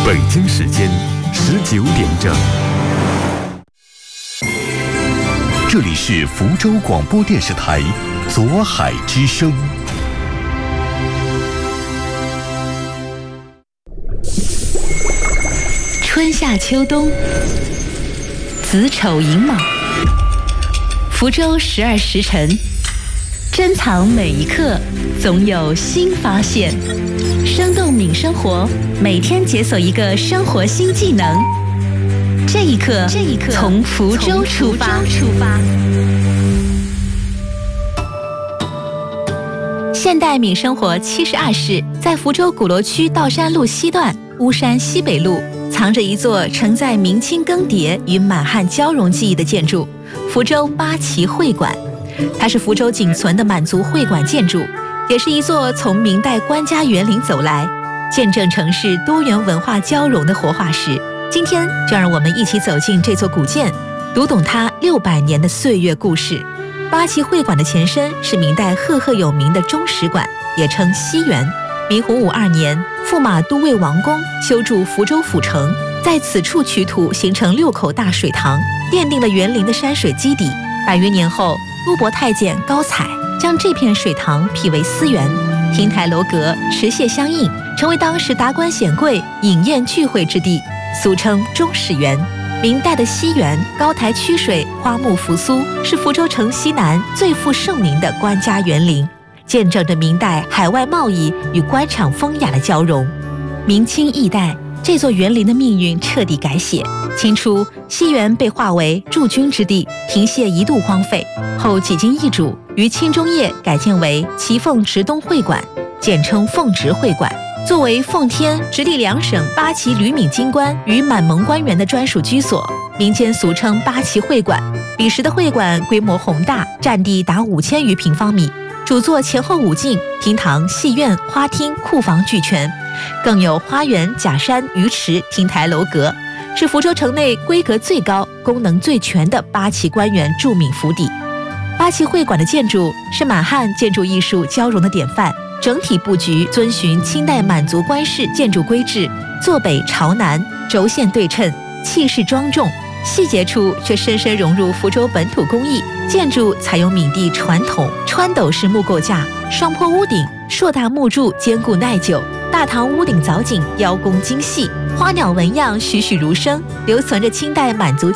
北京时间19点整，这里是福州广播电视台左海之声。 春夏秋冬，子丑寅卯，福州12时辰，珍藏每一刻，总有新发现。生动敏生活，每天解锁一个生活新技能。这一刻，从福州出发。现代敏生活72室，在福州鼓楼区道山路西段巫山西北路，藏着一座承载明清更迭与满汉交融记忆的建筑——福州八旗会馆。它是福州仅存的满族会馆建筑，也是一座从明代官家园林走来，见证城市多元文化交融的活化石。今天就让我们一起走进这座古建，读懂它600年的岁月故事。八旗会馆的前身是明代赫赫有名的中使馆，也称西园。明洪武2年，驸马都尉王公修筑福州府城，在此处取土形成6口大水塘，奠定了园林的山水基底。100余年后，都铎太监高采将这片水塘辟为私园，亭台楼阁，池榭相应，成为当时达官显贵饮宴聚会之地，俗称中使园。明代的西园高台曲水，花木扶苏，是福州城西南最负盛名的官家园林，见证着明代海外贸易与官场风雅的交融。明清易代，这座园林的命运彻底改写。清初，西园被划为驻军之地，亭榭一度荒废，后几经易主，于清中叶改建为祁凤直东会馆，简称凤直会馆。作为奉天、直隶2省八旗旅闽京官与满蒙官员的专属居所，民间俗称八旗会馆。彼时的会馆规模宏大，占地达5000余平方米，主座前后5进，厅堂、戏院、花厅、库房俱全，更有花园、假山、鱼池、亭台楼阁，是福州城内规格最高、功能最全的八旗官员驻闽府邸。八旗会馆的建筑是满汉建筑艺术交融的典范，整体布局遵循清代满族官式建筑规制，坐北朝南，轴线对称，气势庄重，细节处却深深融入福州本土工艺。建筑采用闽地传统穿斗式木构架，双坡屋顶，硕大木柱坚固耐久，大堂屋顶藻井雕工精细，花鸟纹样栩栩如生，留存着清代满族